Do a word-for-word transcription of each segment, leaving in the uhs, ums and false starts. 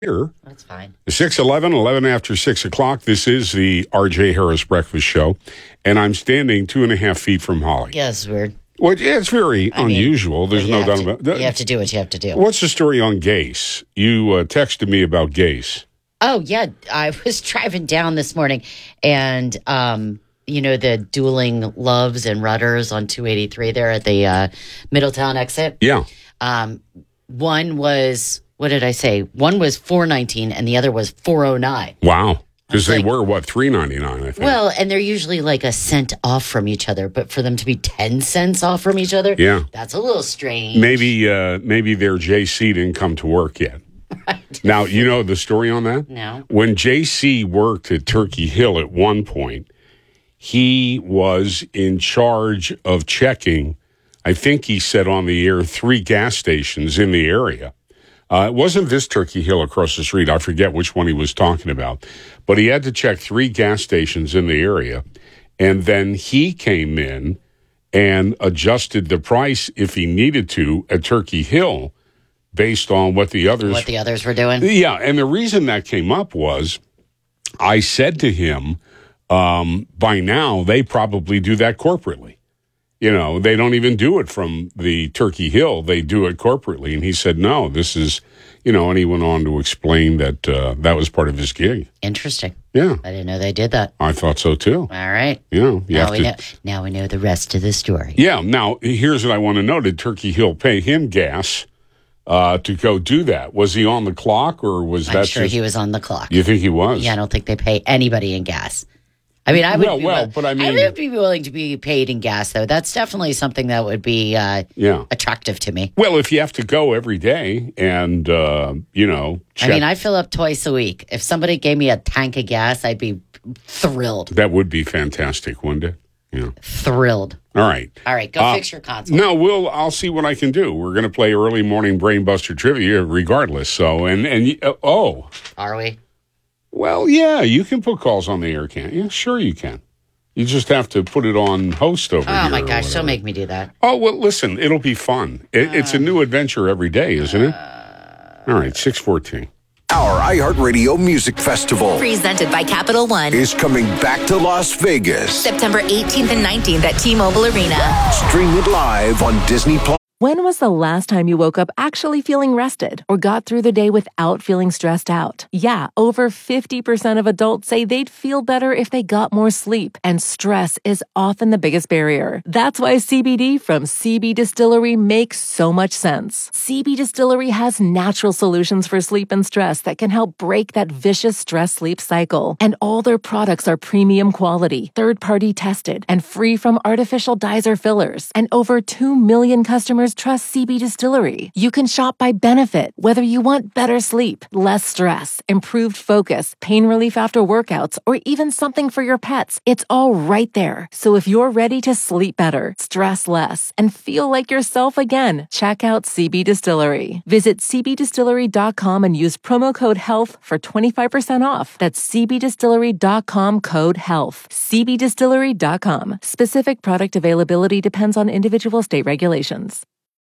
Here. That's fine. six eleven, eleven after six o'clock. This is the R J Harris Breakfast Show, and I'm standing two and a half feet from Holly. Yeah, it's weird. Well, yeah, it's very I unusual. mean, There's no doubt about it. You have to do what you have to do. What's the story on Gase? You uh, texted me about Gase. Oh, yeah. I was driving down this morning, and, um, you know, the dueling Loves and Rudders on two eighty-three there at the uh, Middletown exit? Yeah. Um, one was... What did I say? One was four nineteen and the other was four oh nine. Wow. Because they like, were, what, three ninety-nine, I think. Well, and they're usually like a cent off from each other, but for them to be ten cents off from each other, yeah, that's a little strange. Maybe uh, maybe their J C didn't come to work yet. Right. Now, you know the story on that? No. When J C worked at Turkey Hill at one point, he was in charge of checking, I think he said on the air, three gas stations in the area. Uh, it wasn't this Turkey Hill across the street. I forget which one he was talking about. But he had to check three gas stations in the area. And then he came in and adjusted the price if he needed to at Turkey Hill based on what the others... What the others were doing? Yeah, and the reason that came up was I said to him, um, by now they probably do that corporately. You know, they don't even do it from the Turkey Hill. They do it corporately. And he said, no, this is, you know, and he went on to explain that uh, that was part of his gig. Interesting. Yeah. I didn't know they did that. I thought so, too. All right. You know, you now, have we to... know, now we know the rest of the story. Yeah. Now, here's what I want to know. Did Turkey Hill pay him gas uh, to go do that? Was he on the clock or was I'm that sure just... he was on the clock. You think he was? Yeah, I don't think they pay anybody in gas. I mean, I would well, be well, will- but I mean, I would be willing to be paid in gas, though. That's definitely something that would be uh, yeah. attractive to me. Well, if you have to go every day and, uh, you know, check, I mean, I fill up twice a week. If somebody gave me a tank of gas, I'd be thrilled. That would be fantastic, wouldn't it? Yeah. Thrilled. All right. All right, go uh, fix your console. No, we'll. I'll see what I can do. We're going to play early morning Brainbuster trivia, regardless. So, and and uh, oh, are we? Well, yeah, you can put calls on the air, can't you? Sure, you can. You just have to put it on host over oh, here. Oh, my gosh, don't make me do that. Oh, well, listen, it'll be fun. It, uh, it's a new adventure every day, isn't it? Uh, All right, six fourteen. Our iHeartRadio Music Festival, presented by Capital One, is coming back to Las Vegas. September eighteenth and nineteenth at T-Mobile Arena. Stream it live on Disney Plus. When was the last time you woke up actually feeling rested or got through the day without feeling stressed out? Yeah, over fifty percent of adults say they'd feel better if they got more sleep, and stress is often the biggest barrier. That's why C B D from C B Distillery makes so much sense. C B Distillery has natural solutions for sleep and stress that can help break that vicious stress-sleep cycle. And all their products are premium quality, third-party tested, and free from artificial dyes or fillers. And over two million customers trust C B Distillery. You can shop by benefit, whether you want better sleep, less stress, improved focus, pain relief after workouts, or even something for your pets. It's all right there. So if you're ready to sleep better, stress less, and feel like yourself again, check out C B Distillery. Visit c b distillery dot com and use promo code HEALTH for twenty-five percent off. That's c b distillery dot com code HEALTH. c b distillery dot com. Specific product availability depends on individual state regulations.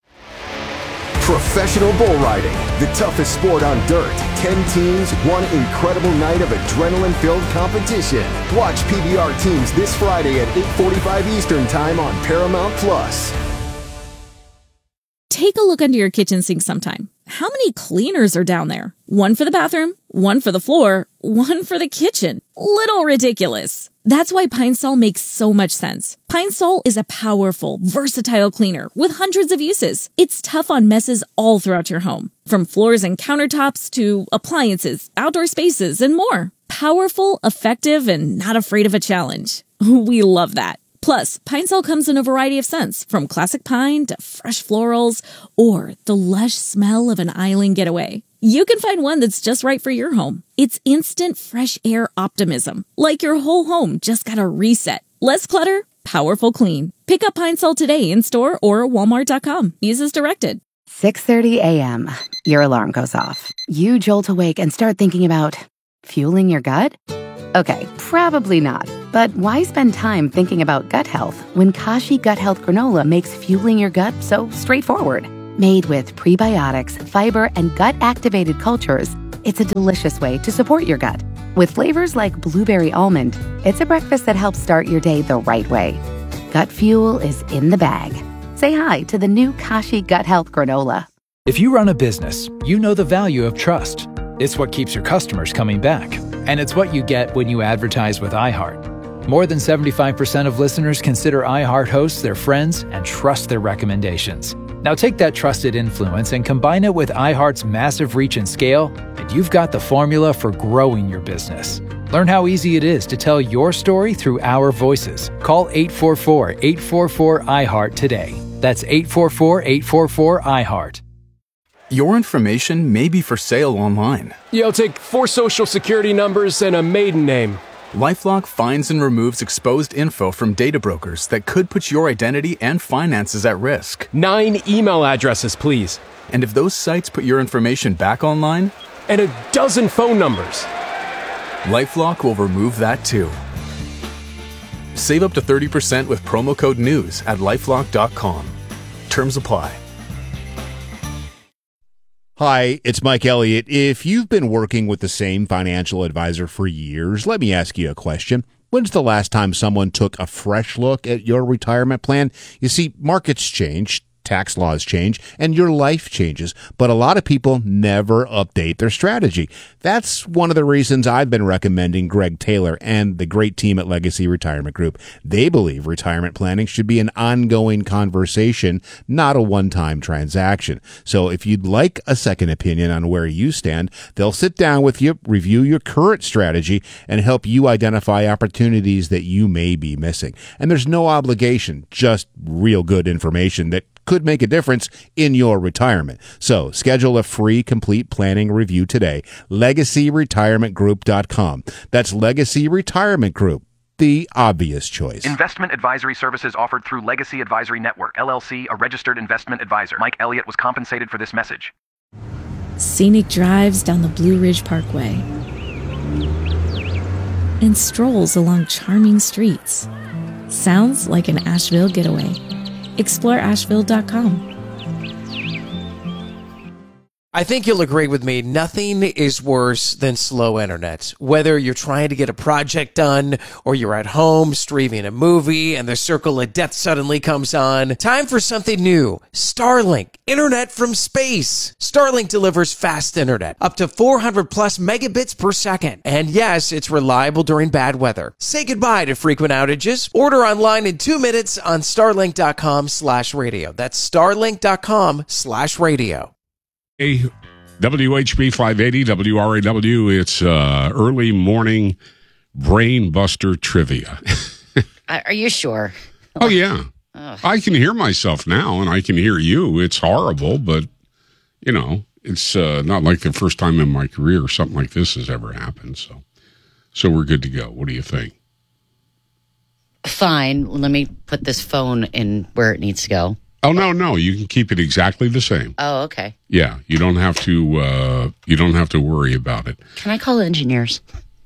Professional bull riding, the toughest sport on dirt. Ten teams, one incredible night of adrenaline-filled competition. Watch P B R teams this Friday at eight forty-five Eastern Time on Paramount Plus. Take a look under your kitchen sink sometime. How many cleaners are down there? One for the bathroom, one for the floor, one for the kitchen. Little ridiculous. That's why Pine Sol makes so much sense. Pine Sol is a powerful, versatile cleaner with hundreds of uses. It's tough on messes all throughout your home, from floors and countertops to appliances, outdoor spaces, and more. Powerful, effective, and not afraid of a challenge. We love that. Plus, Pine Sol comes in a variety of scents, from classic pine to fresh florals or the lush smell of an island getaway. You can find one that's just right for your home. It's instant fresh air optimism, like your whole home just got a reset. Less clutter, powerful clean. Pick up Pine Sol today in store or walmart dot com. Use as directed. six thirty a.m. Your alarm goes off. You jolt awake and start thinking about fueling your gut? Okay, probably not. But why spend time thinking about gut health when Kashi Gut Health Granola makes fueling your gut so straightforward? Made with prebiotics, fiber, and gut-activated cultures, It's a delicious way to support your gut. With flavors like blueberry almond, it's a breakfast that helps start your day the right way. Gut Fuel is in the bag. Say hi to the new Kashi Gut Health Granola. If you run a business, you know the value of trust. It's what keeps your customers coming back. And it's what you get when you advertise with iHeart. More than seventy-five percent of listeners consider iHeart hosts their friends and trust their recommendations. Now take that trusted influence and combine it with iHeart's massive reach and scale, and you've got the formula for growing your business. Learn how easy it is to tell your story through our voices. Call eight four four, eight four four, iHeart today. That's eight four four, eight four four, iHeart. Your information may be for sale online. You'll take four social security numbers and a maiden name. LifeLock finds and removes exposed info from data brokers that could put your identity and finances at risk. Nine email addresses, please. And if those sites put your information back online? And a dozen phone numbers. LifeLock will remove that too. Save up to thirty percent with promo code NEWS at lifelock dot com. Terms apply. Hi, it's Mike Elliott. If you've been working with the same financial advisor for years, let me ask you a question. When's the last time someone took a fresh look at your retirement plan? You see, markets change, tax laws change, and your life changes, but a lot of people never update their strategy. That's one of the reasons I've been recommending Greg Taylor and the great team at Legacy Retirement Group. They believe retirement planning should be an ongoing conversation, not a one-time transaction. So if you'd like a second opinion on where you stand, they'll sit down with you, review your current strategy, and help you identify opportunities that you may be missing. And there's no obligation, just real good information that could make a difference in your retirement. So schedule a free complete planning review today. legacy retirement group dot com. That's Legacy Retirement Group, the obvious choice. Investment advisory services offered through Legacy Advisory Network, L L C, a registered investment advisor. Mike Elliott was compensated for this message. Scenic drives down the Blue Ridge Parkway and strolls along charming streets. Sounds like an Asheville getaway. explore asheville dot com. I think you'll agree with me, nothing is worse than slow internet. Whether you're trying to get a project done or you're at home streaming a movie and the circle of death suddenly comes on, time for something new. Starlink, internet from space. Starlink delivers fast internet, up to four hundred plus megabits per second. And yes, it's reliable during bad weather. Say goodbye to frequent outages. Order online in two minutes on starlink dot com slash radio. That's starlink dot com slash radio. Hey, W H B five eighty, W R A W, it's uh, early morning brain buster trivia. Are you sure? Oh, yeah. Ugh. I can hear myself now, and I can hear you. It's horrible, but, you know, it's uh, not like the first time in my career something like this has ever happened. So, so we're good to go. What do you think? Fine. Let me put this phone in where it needs to go. Oh, no, no. You can keep it exactly the same. Oh, okay. Yeah, you don't have to uh, you don't have to worry about it. Can I call engineers?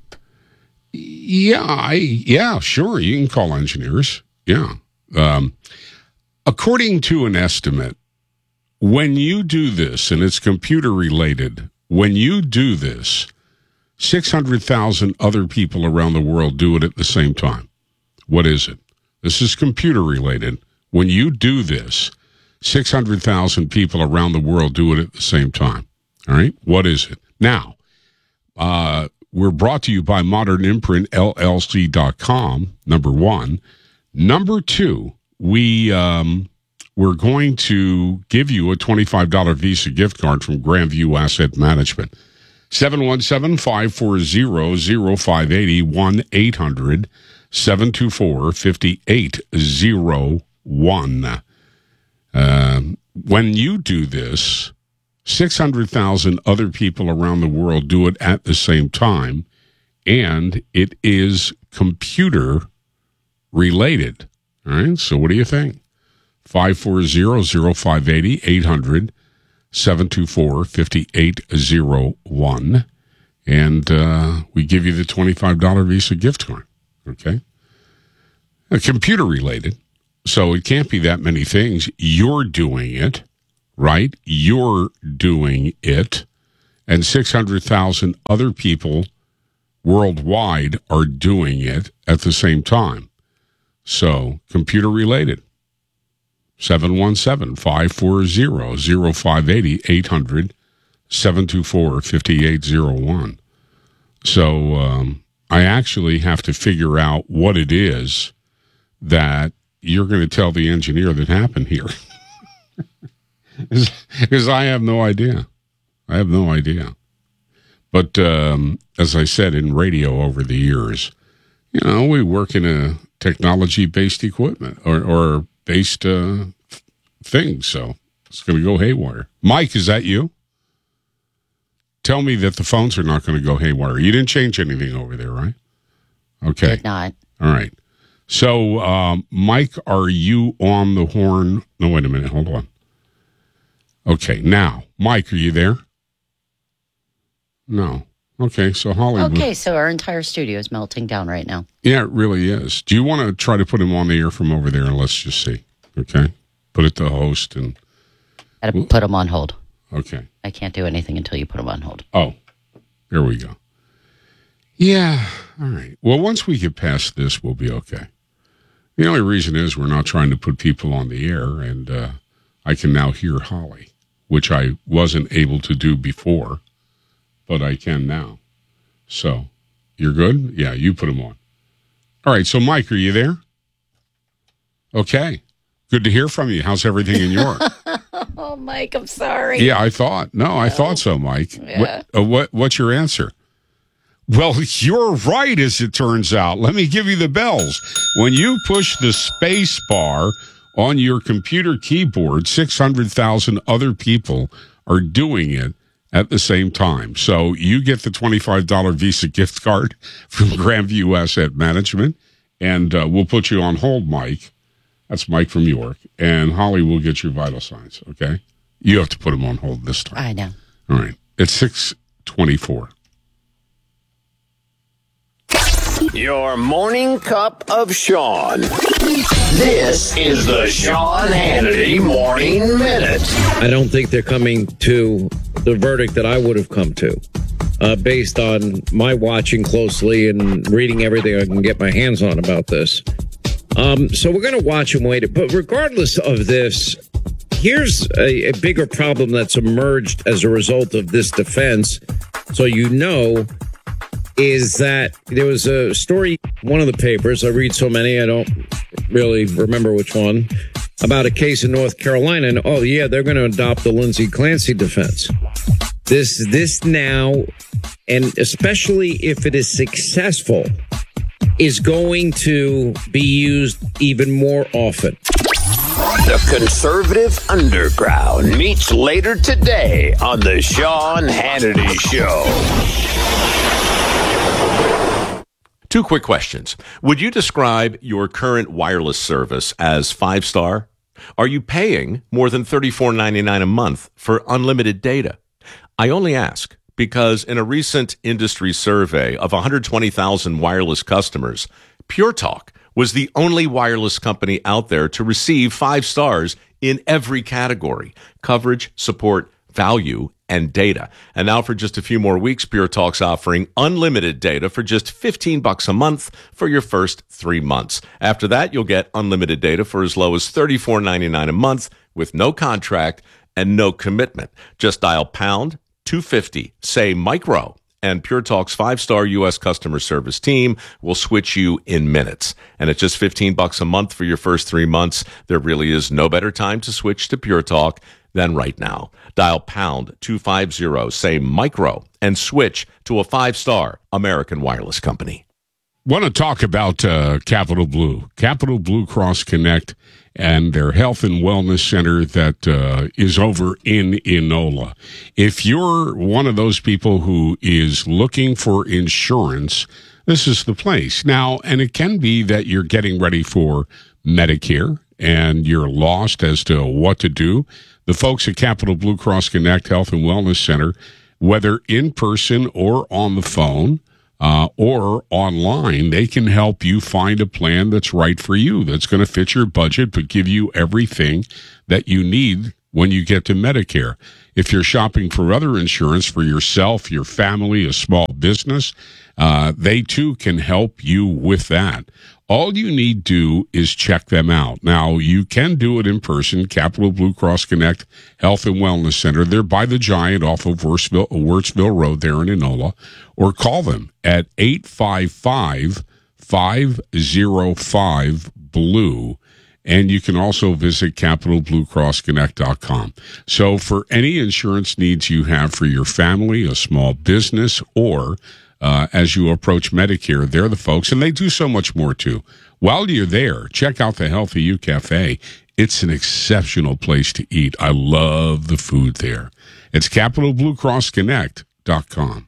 Yeah, I yeah, sure. You can call engineers. Yeah. Um, according to an estimate, when you do this, and it's computer related, when you do this, six hundred thousand other people around the world do it at the same time. What is it? This is computer related. When you do this, six hundred thousand people around the world do it at the same time. All right? What is it? Now, uh, we're brought to you by modern imprint L L C dot com, number one. Number two, we, um, we're going to give you a twenty-five dollars Visa gift card from Grandview Asset Management. seven one seven, five four zero, zero five eight zero, one eight hundred, seven two four, five eight zero one. Um, when you do this, six hundred thousand other people around the world do it at the same time, and it is computer related. All right, so what do you think? five four zero, zero five eight zero, eight hundred, seven two four, five eight zero one, and uh, we give you the twenty-five dollars Visa gift card, okay? Uh, computer related. So it can't be that many things. You're doing it, right? You're doing it. and six hundred thousand other people worldwide are doing it at the same time. So, computer related. seven one seven, five four zero, zero five eight zero, eight hundred, seven two four, five eight zero one. So, um, I actually have to figure out what it is that you're going to tell the engineer that happened here. Because I have no idea. I have no idea. But um, as I said in radio over the years, you know, we work in a technology-based equipment or, or based uh, thing, so it's going to go haywire. Mike, is that you? Tell me that the phones are not going to go haywire. You didn't change anything over there, right? Okay. Did not. All right. So, um, Mike, are you on the horn? No, wait a minute. Hold on. Okay. Now, Mike, are you there? No. Okay. So, Hollywood. Okay. So our entire studio is melting down right now. Yeah, it really is. Do you want to try to put him on the air from over there and let's just see? Okay. Put it to host and. Got to put him on hold. Okay. I can't do anything until you put him on hold. Oh, there we go. Yeah. All right. Well, once we get past this, we'll be okay. The only reason is we're not trying to put people on the air, and uh, I can now hear Holly, which I wasn't able to do before, but I can now. So, you're good? Yeah, you put them on. All right. So, Mike, are you there? Okay. Good to hear from you. How's everything in York? Oh, Mike, I'm sorry. Yeah, I thought. No, I thought so, Mike. Yeah. What, uh, what? What's your answer? Well, you're right, as it turns out. Let me give you the bells. When you push the space bar on your computer keyboard, six hundred thousand other people are doing it at the same time. So you get the twenty-five dollars Visa gift card from Grandview Asset Management, and uh, we'll put you on hold, Mike. That's Mike from York. And Holly will get your vital signs, okay? You have to put him on hold this time. I know. All right. It's six twenty-four. Your morning cup of Sean. This is the Sean Hannity Morning Minute. I don't think they're coming to the verdict that I would have come to, uh, based on my watching closely and reading everything I can get my hands on about this. Um, so we're going to watch and wait. But regardless of this, here's a, a bigger problem that's emerged as a result of this defense. So you know, is that there was a story, one of the papers, I read so many, I don't really remember which one, about a case in North Carolina. And, oh, yeah, they're going to adopt the Lindsay Clancy defense. This, this now, and especially if it is successful, is going to be used even more often. The conservative underground meets later today on the Sean Hannity Show. Two quick questions. Would you describe your current wireless service as five-star? Are you paying more than thirty-four ninety-nine a month for unlimited data? I only ask because in a recent industry survey of one hundred twenty thousand wireless customers, Pure Talk was the only wireless company out there to receive five stars in every category: coverage, support, value, and data. And now for just a few more weeks, Pure Talk's offering unlimited data for just fifteen bucks a month for your first three months. After that, you'll get unlimited data for as low as thirty-four ninety-nine a month with no contract and no commitment. Just dial pound two fifty, say micro, and Pure Talk's five-star U S customer service team will switch you in minutes. And at just fifteen bucks a month for your first three months, there really is no better time to switch to Pure Talk than right now. Dial pound two fifty, say micro, and switch to a five-star American wireless company. Want to talk about uh, Capital Blue, Capital Blue Cross Connect, and their health and wellness center that uh, is over in Enola. If you're one of those people who is looking for insurance, this is the place. Now, and it can be that you're getting ready for Medicare and you're lost as to what to do. The folks at Capital Blue Cross Connect Health and Wellness Center, whether in person or on the phone, Uh, or online, they can help you find a plan that's right for you, that's going to fit your budget, but give you everything that you need when you get to Medicare. If you're shopping for other insurance for yourself, your family, a small business, uh, they too can help you with that. All you need to do is check them out. Now, you can do it in person. Capital Blue Cross Connect Health and Wellness Center. They're by the Giant off of Wurtsville, Wurtsville Road there in Enola. Or call them at eight five five, five oh five, B L U E. And you can also visit capital blue cross connect dot com. So for any insurance needs you have for your family, a small business, or uh, as you approach Medicare, they're the folks, and they do so much more too. While you're there, check out the Healthy U Cafe. It's an exceptional place to eat. I love the food there. It's capital blue cross connect dot com.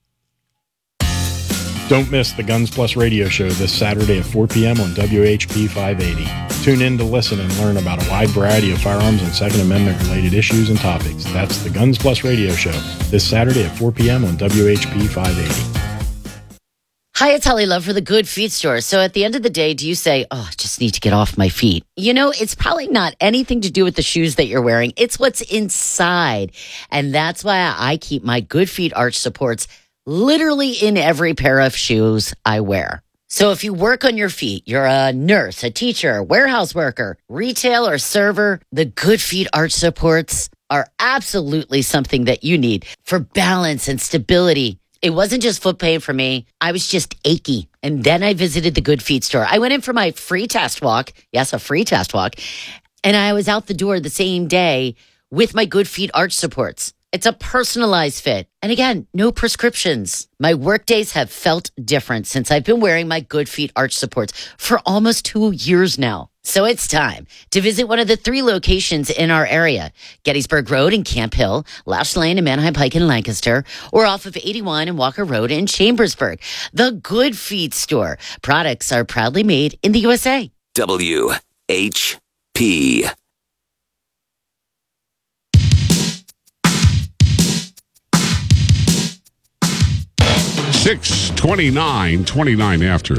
Don't miss the Guns Plus radio show this Saturday at four p.m. on W H P five eighty. Tune in to listen and learn about a wide variety of firearms and Second Amendment-related issues and topics. That's the Guns Plus radio show this Saturday at four p.m. on W H P five eighty. Hi, it's Holly Love for the Good Feet Store. So at the end of the day, do you say, oh, I just need to get off my feet? You know, it's probably not anything to do with the shoes that you're wearing. It's what's inside. And that's why I keep my Good Feet arch supports literally in every pair of shoes I wear. So if you work on your feet, you're a nurse, a teacher, warehouse worker, retail or server, the Good Feet arch supports are absolutely something that you need for balance and stability. It wasn't just foot pain for me. I was just achy. And then I visited the Good Feet store. I went in for my free test walk. Yes, a free test walk. And I was out the door the same day with my Good Feet arch supports. It's a personalized fit. And again, no prescriptions. My work days have felt different since I've been wearing my Good Feet arch supports for almost two years now. So it's time to visit one of the three locations in our area: Gettysburg Road in Camp Hill, Lash Lane and Manheim Pike in Lancaster, or off of eighty-one and Walker Road in Chambersburg. The Good Feet store. Products are proudly made in the U S A. W H P. six twenty-nine, twenty-nine after.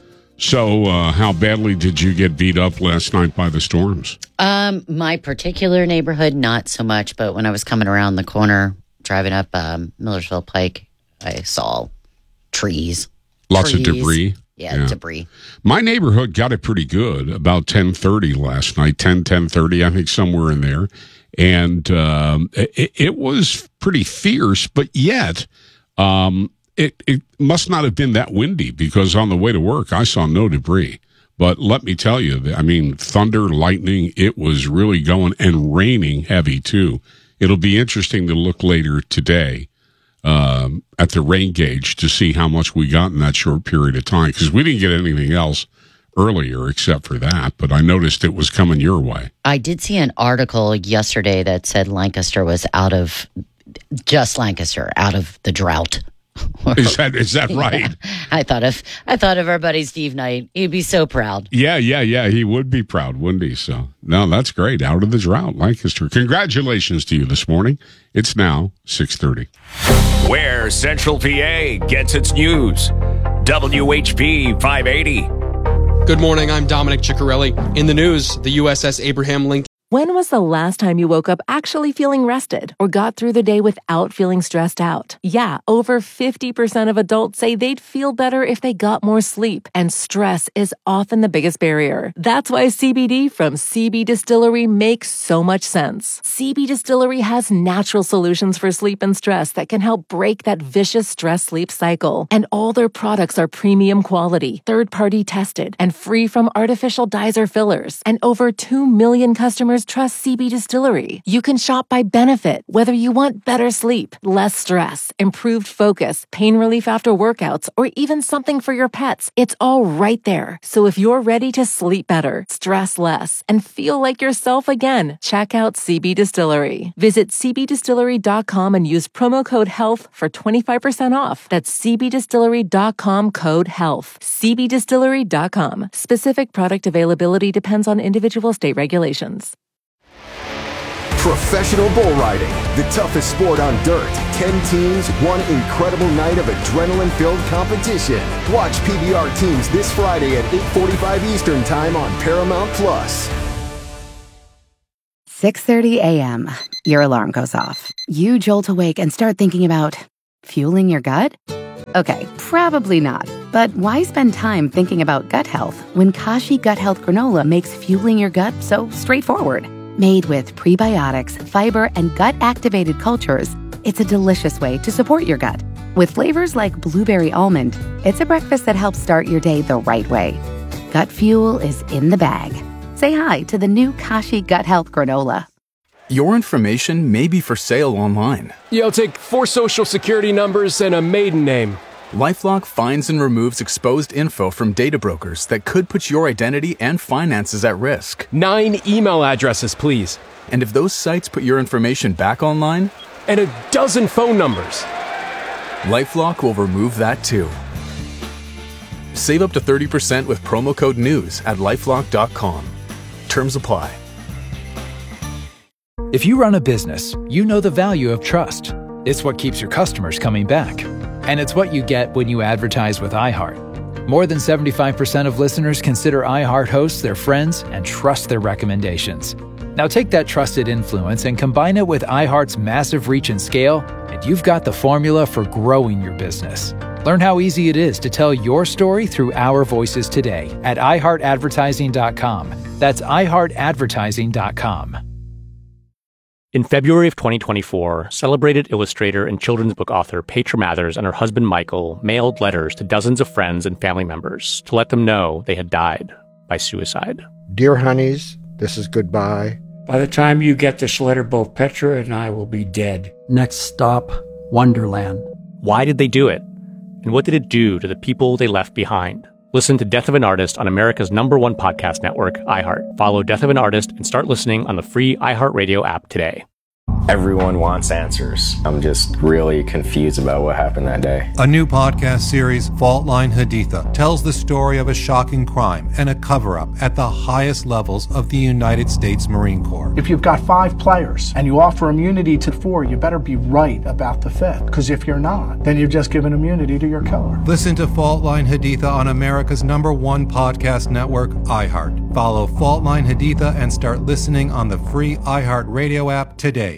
So, uh, how badly did you get beat up last night by the storms? Um, my particular neighborhood, not so much, but when I was coming around the corner, driving up um, Millersville Pike, I saw trees. Lots trees. of debris. Yeah, yeah, debris. My neighborhood got it pretty good about ten thirty last night, ten, ten thirty, I think somewhere in there. And um, it, it was pretty fierce, but yet... Um, It it must not have been that windy, because on the way to work, I saw no debris. But let me tell you, I mean, thunder, lightning, it was really going, and raining heavy, too. It'll be interesting to look later today um, at the rain gauge to see how much we got in that short period of time, because we didn't get anything else earlier except for that, but I noticed it was coming your way. I did see an article yesterday that said Lancaster was out of, just Lancaster, out of the drought. Is that is that right? Yeah. I thought of I thought of our buddy Steve Knight. He'd be so proud. Yeah, yeah, yeah. He would be proud, wouldn't he? So, no, that's great. Out of the drought, Lancaster. Congratulations to you this morning. It's now six thirty. Where Central P A gets its news. W H P five eighty. Good morning. I'm Dominic Ciccarelli. In the news, the U S S Abraham Lincoln. When was the last time you woke up actually feeling rested or got through the day without feeling stressed out? Yeah, over fifty percent of adults say they'd feel better if they got more sleep, and stress is often the biggest barrier. That's why C B D from C B Distillery makes so much sense. C B Distillery has natural solutions for sleep and stress that can help break that vicious stress-sleep cycle. And all their products are premium quality, third-party tested, and free from artificial dyes or fillers. And over two million customers trust C B Distillery. You can shop by benefit, whether you want better sleep, less stress, improved focus, pain relief after workouts, or even something for your pets. It's all right there. So if you're ready to sleep better, stress less, and feel like yourself again, check out C B Distillery. Visit c b distillery dot com and use promo code HEALTH for twenty-five percent off. That's c b distillery dot com code HEALTH. c b distillery dot com. Specific product availability depends on individual state regulations. Professional bull riding, the toughest sport on dirt. Ten teams, one incredible night of adrenaline-filled competition. Watch P B R teams this Friday at eight forty-five Eastern Time on Paramount Plus. six thirty a.m., your alarm goes off. You jolt awake and start thinking about fueling your gut? Okay, probably not. But why spend time thinking about gut health when Kashi Gut Health Granola makes fueling your gut so straightforward? Made with prebiotics, fiber, and gut-activated cultures, it's a delicious way to support your gut. With flavors like blueberry almond, it's a breakfast that helps start your day the right way. Gut fuel is in the bag. Say hi to the new Kashi Gut Health Granola. Your information may be for sale online. Yeah, I'll take four social security numbers and a maiden name. LifeLock finds and removes exposed info from data brokers that could put your identity and finances at risk. Nine email addresses, please. And if those sites put your information back online? And a dozen phone numbers. LifeLock will remove that too. Save up to thirty percent with promo code NEWS at lifelock dot com. Terms apply. If you run a business, you know the value of trust. It's what keeps your customers coming back. And it's what you get when you advertise with iHeart. More than seventy-five percent of listeners consider iHeart hosts their friends and trust their recommendations. Now take that trusted influence and combine it with iHeart's massive reach and scale, and you've got the formula for growing your business. Learn how easy it is to tell your story through our voices today at i heart advertising dot com. That's i heart advertising dot com. In February of twenty twenty-four, celebrated illustrator and children's book author Petra Mathers and her husband Michael mailed letters to dozens of friends and family members to let them know they had died by suicide. Dear honeys, this is goodbye. By the time you get this letter, both Petra and I will be dead. Next stop, Wonderland. Why did they do it? And what did it do to the people they left behind? Listen to Death of an Artist on America's number one podcast network, iHeart. Follow Death of an Artist and start listening on the free iHeartRadio app today. Everyone wants answers. I'm just really confused about what happened that day. A new podcast series, Fault Line Haditha, tells the story of a shocking crime and a cover-up at the highest levels of the United States Marine Corps. If you've got five players and you offer immunity to four, you better be right about the fifth. Because if you're not, then you've just given immunity to your killer. Listen to Fault Line Haditha on America's number one podcast network, iHeart. Follow Fault Line Haditha and start listening on the free iHeart Radio app today.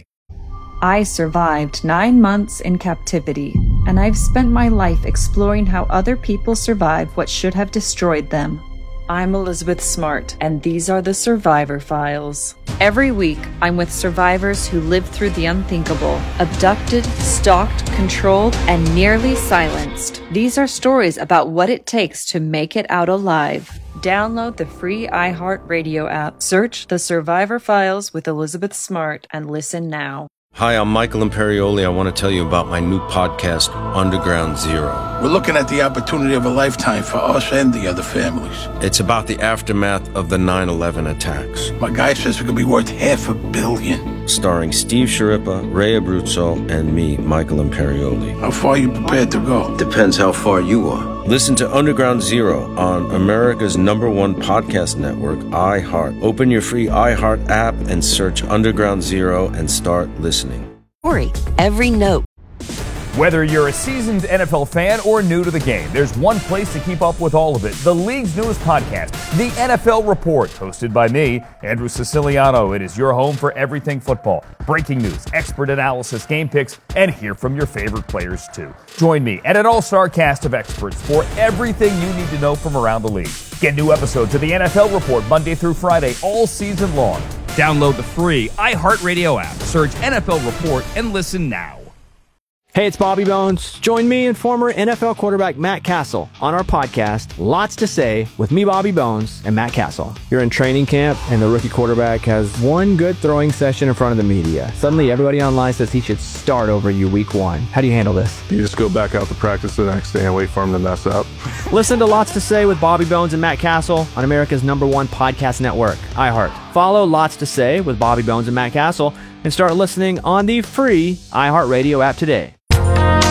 I survived nine months in captivity, and I've spent my life exploring how other people survive what should have destroyed them. I'm Elizabeth Smart, and these are the Survivor Files. Every week, I'm with survivors who lived through the unthinkable, abducted, stalked, controlled, and nearly silenced. These are stories about what it takes to make it out alive. Download the free iHeartRadio app, search The Survivor Files with Elizabeth Smart, and listen now. Hi, I'm Michael Imperioli. I want to tell you about my new podcast, Underground Zero. We're looking at the opportunity of a lifetime for us and the other families. It's about the aftermath of the nine eleven attacks. My guy says it could be worth half a billion. Starring Steve Sciarippa, Ray Abruzzo, and me, Michael Imperioli. How far are you prepared to go? Depends how far you are. Listen to Underground Zero on America's number one podcast network, iHeart. Open your free iHeart app and search Underground Zero and start listening. Story. Every note. Whether you're a seasoned N F L fan or new to the game, there's one place to keep up with all of it. The league's newest podcast, The N F L Report, hosted by me, Andrew Siciliano. It is your home for everything football. Breaking news, expert analysis, game picks, and hear from your favorite players too. Join me and an all-star cast of experts for everything you need to know from around the league. Get new episodes of The N F L Report Monday through Friday all season long. Download the free iHeartRadio app, search N F L Report, and listen now. Hey, it's Bobby Bones. Join me and former N F L quarterback Matt Castle on our podcast, Lots to Say, with me, Bobby Bones, and Matt Castle. You're in training camp, and the rookie quarterback has one good throwing session in front of the media. Suddenly, everybody online says he should start over you week one. How do you handle this? You just go back out to practice the next day and wait for him to mess up. Listen to Lots to Say with Bobby Bones and Matt Castle on America's number one podcast network, iHeart. Follow Lots to Say with Bobby Bones and Matt Castle and start listening on the free iHeartRadio app today.